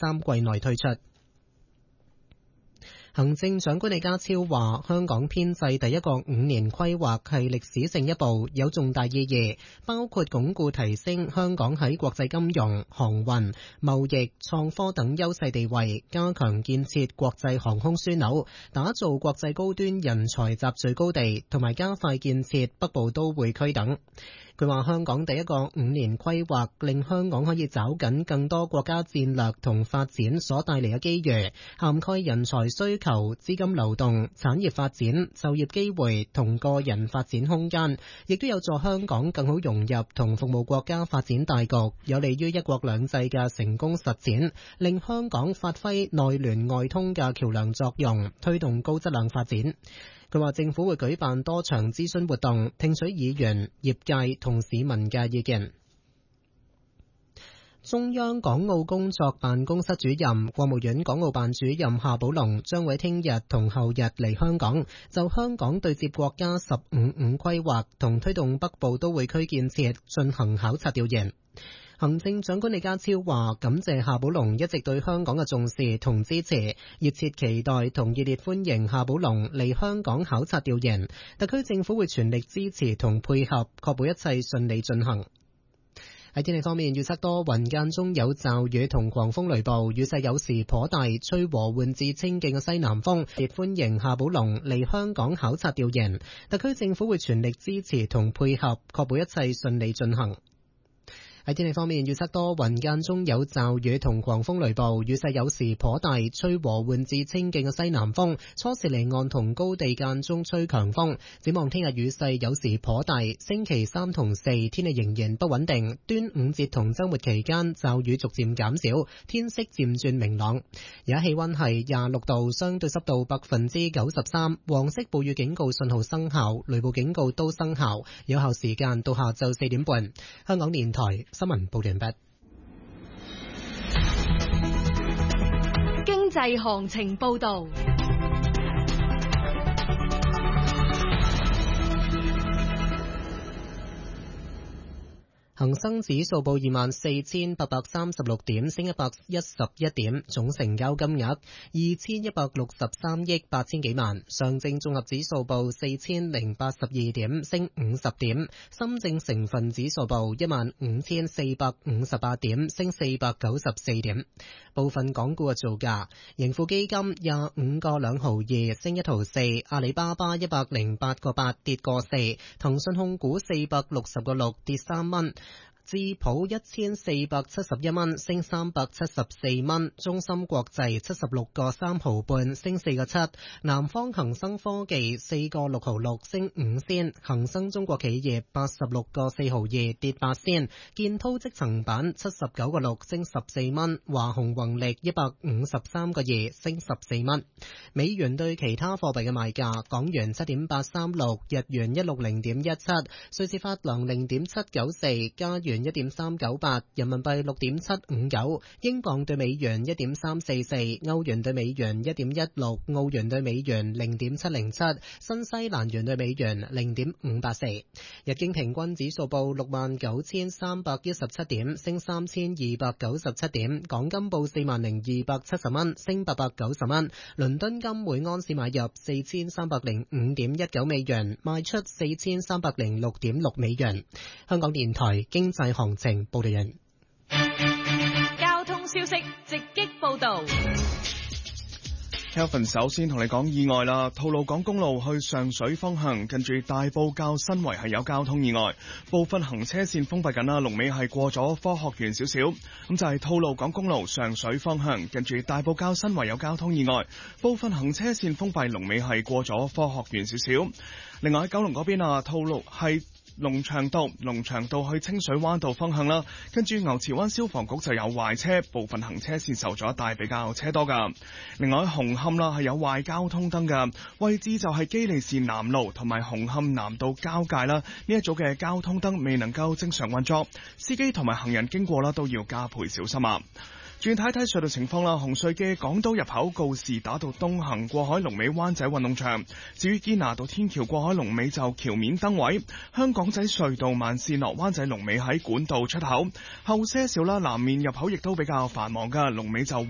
3季內推出。行政長官李家超話，香港編制第一個5年規劃係歷史性一步，有重大意義，包括鞏固提升香港喺國際金融、航運、貿易、創科等優勢地位，加強建設國際航空樞紐，打造國際高端人才集聚高地，同埋加快建設北部都會區等。佢話香港第一個5年規劃令香港可以抓緊更多國家戰略同發展所帶嚟嘅機遇，涵蓋人才需求、資金流動、產業發展、就業機會同個人發展空間，亦都有助香港更好融入同服務國家發展大局，有利於一國兩制嘅成功實踐，令香港發揮內聯外通嘅橋樑作用，推動高質量發展。佢話政府會舉辦多場諮詢活動，聽取議員、業界同市民嘅意見。中央港澳工作辦公室主任、國務院港澳辦主任夏寶龍將會聽日同後日嚟香港，就香港對接國家15五規劃同推動北部都會區建設進行考察調研。行政長官李家超話感謝夏寶龍一直對香港嘅重視同支持，熱切期待同熱烈歡迎夏寶龍嚟香港考察調研。特區政府會全力支持同配合，確保一切順利進行。喺天氣方面，預測多雲間中有驟雨同狂風雷暴，雨勢有時頗大，吹和緩至清勁嘅西南風。亦歡迎夏寶龍嚟香港考察調研。特區政府會全力支持同配合，確保一切順利進行。喺天氣方面，預測多雲間中有驟雨同狂風雷暴，雨勢有時頗大，吹和緩至清勁嘅西南風，初時離岸同高地間中吹強風。展望聽日雨勢有時頗大，星期3同4天氣仍然不穩定，端午節同週末期間驟雨逐漸減少，天色漸轉明朗。而家氣溫係26度，相對濕度93%，黃色暴雨警告信號生效，雷暴警告都生效，有效時間到下晝4點半。香港電台新聞報完畢。 經濟行情報道。恒生指數報24,836點，升111點，總成交金額2163億8千幾萬。上證綜合指數報4082點，升50點。深證成分指數報15458點，升494點。部分港股嘅造價：盈富基金25個2毫2，升1毫4；阿里巴巴108個8，跌個4；騰訊控股460個6，跌3蚊。智普1471蚊，升374蚊；中芯國際76個3毫半，升4個7；南方恒生科技4個6毫6，升5仙；恒生中國企業86個4毫2，跌8仙；建滔積層板79個6，升14蚊；華虹宏力153個2，升14蚊。美元對其他貨幣嘅賣價：港元7.836，日元160.17，瑞士法郎0.794，加元1.398，人民幣6.759，英鎊對美元1.344，歐元對美元1.16，澳元對美元0.707，新西蘭元對美元0.584。日經平均指數報69,317點，升3,297點。港金報40,270蚊，升890蚊。倫敦金每盎司買入4,305.19美元，賣出4,306.6美元。香港電台經濟行情報道人。 交通消息直擊報道。 Kelvin 首先同你講意外啦，吐露港公路去上水方向，近住大埔滘新圍係有交通意外，部分行車線封閉緊啦，龍尾係過咗科學園少少。咁就係吐露港公路上水方向，近住大埔滘新圍有交通意外，部分行車線封閉，龍尾係過咗科學園少少。另外喺九龍嗰邊啊，吐露係龍翔道去清水灣道方向啦，跟住牛池灣消防局就有壞車，部分行車線受阻，一帶比較車多噶。另外紅磡啦係有壞交通燈噶，位置就係基利士南路同埋紅磡南道交界啦，呢一組嘅交通燈未能夠正常運作，司機同埋行人經過啦都要加倍小心啊。轉睇睇隧道情況啦，紅隧嘅港島入口告士打道東行過海龍尾灣仔運動場，至於堅拿道天橋過海龍尾就橋面燈位。香港仔隧道慢線落灣仔龍尾喺管道出口，後些少啦，南面入口亦都比較繁忙噶，龍尾就